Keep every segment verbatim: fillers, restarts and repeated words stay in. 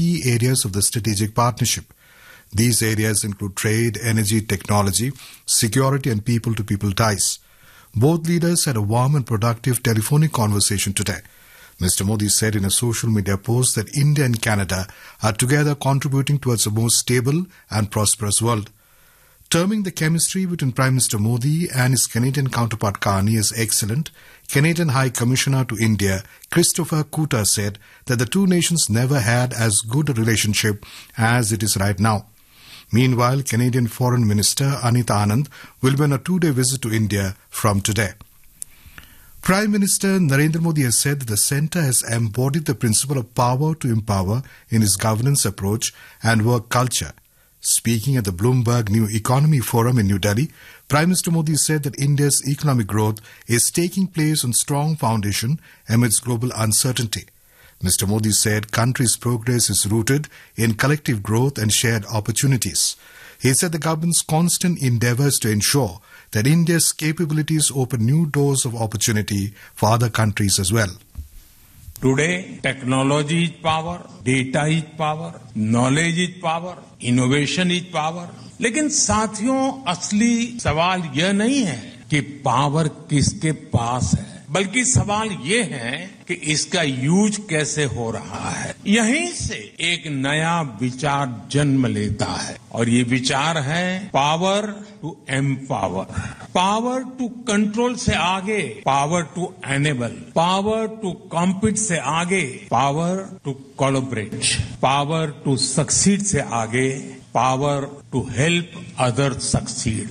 key areas of the strategic partnership. These areas include trade, energy, technology, security and people-to-people ties. Both leaders had a warm and productive telephonic conversation today. Mister Modi said in a social media post that India and Canada are together contributing towards a more stable and prosperous world. Terming the chemistry between Prime Minister Modi and his Canadian counterpart Carney as excellent, Canadian High Commissioner to India Christopher Kuta said that the two nations never had as good a relationship as it is right now. Meanwhile, Canadian Foreign Minister Anita Anand will be on a two-day visit to India from today. Prime Minister Narendra Modi has said that the centre has embodied the principle of power to empower in its governance approach and work culture. Speaking at the Bloomberg New Economy Forum in New Delhi, Prime Minister Modi said that India's economic growth is taking place on strong foundation amidst global uncertainty. Mister Modi said country's progress is rooted in collective growth and shared opportunities. He said the government's constant endeavours to ensure that India's capabilities open new doors of opportunity for other countries as well. Today, technology is power, data is power, knowledge is power, innovation is power. लेकिन साथियों, असली सवाल यह नहीं है कि power किसके पास है, बल्कि सवाल ये है कि इसका यूज कैसे हो रहा है. यहीं से एक नया विचार जन्म लेता है और ये विचार है power to empower, power to control से आगे, power to enable, power to compete से आगे, power to collaborate, power to succeed से आगे, power to help others succeed.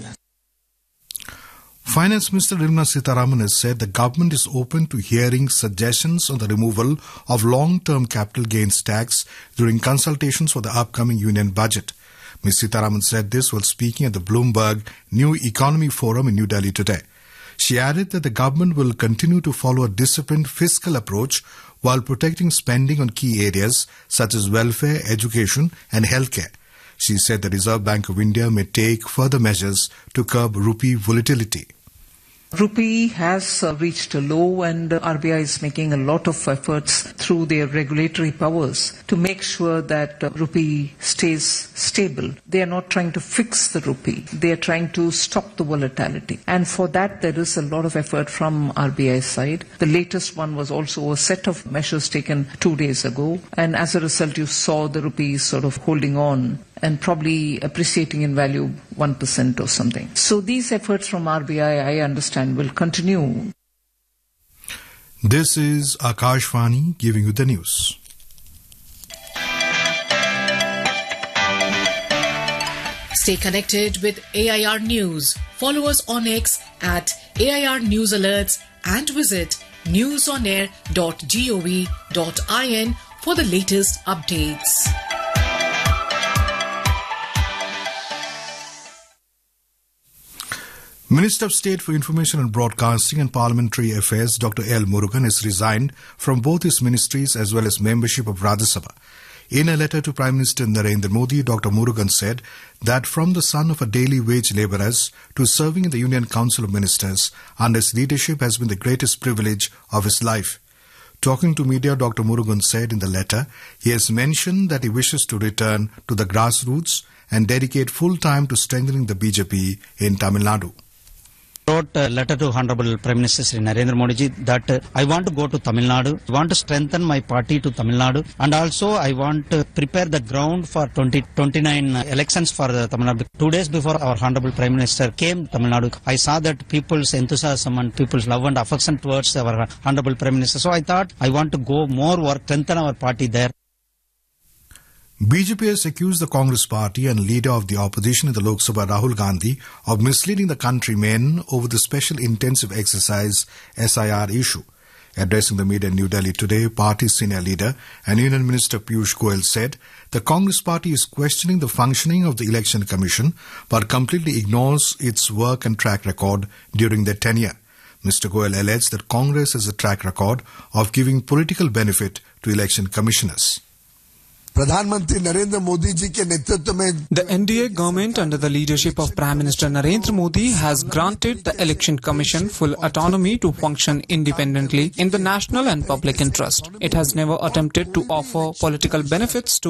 Finance Minister Nirmala Sitharaman has said the government is open to hearing suggestions on the removal of long-term capital gains tax during consultations for the upcoming union budget. Miz Sitharaman said this while speaking at the Bloomberg New Economy Forum in New Delhi today. She added that the government will continue to follow a disciplined fiscal approach while protecting spending on key areas such as welfare, education and healthcare. She said the Reserve Bank of India may take further measures to curb rupee volatility. Rupee has uh, reached a low and uh, R B I is making a lot of efforts through their regulatory powers to make sure that uh, rupee stays stable. They are not trying to fix the rupee. They are trying to stop the volatility. And for that there is a lot of effort from R B I's side. The latest one was also a set of measures taken two days ago. And as a result you saw the rupee sort of holding on and probably appreciating in value one percent or something. So these efforts from R B I, I understand, will continue. This is Akashvani giving you the news. Stay connected with A I R News. Follow us on X at A I R News Alerts and visit newsonair dot gov dot in for the latest updates. Minister of State for Information and Broadcasting and Parliamentary Affairs Doctor L. Murugan has resigned from both his ministries as well as membership of Rajya Sabha. In a letter to Prime Minister Narendra Modi, Doctor Murugan said that from the son of a daily wage labourers to serving in the Union Council of Ministers under his leadership has been the greatest privilege of his life. Talking to media, Doctor Murugan said in the letter he has mentioned that he wishes to return to the grassroots and dedicate full time to strengthening the B J P in Tamil Nadu. wrote a letter to Honorable Prime Minister Sri Narendra Modi ji that uh, I want to go to Tamil Nadu, I want to strengthen my party to Tamil Nadu, and also I want to prepare the ground for twenty twenty-nine uh, elections for uh, Tamil Nadu. Two days before our Honorable Prime Minister came to Tamil Nadu, I saw that people's enthusiasm and people's love and affection towards our Honorable Prime Minister. So I thought I want to go more work, strengthen our party there. B J P has accused the Congress party and leader of the opposition in the Lok Sabha, Rahul Gandhi, of misleading the countrymen over the Special Intensive Exercise S I R issue. Addressing the media in New Delhi today, party senior leader and Union Minister Piyush Goyal said the Congress party is questioning the functioning of the Election Commission but completely ignores its work and track record during their tenure. Mister Goyal alleged that Congress has a track record of giving political benefit to election commissioners. प्रधानमंत्री नरेंद्र मोदी जी के नेतृत्व में The N D A government under the leadership of Prime Minister Narendra Modi has granted the Election Commission full autonomy to function independently in the national and public interest. It has never attempted to offer political benefits to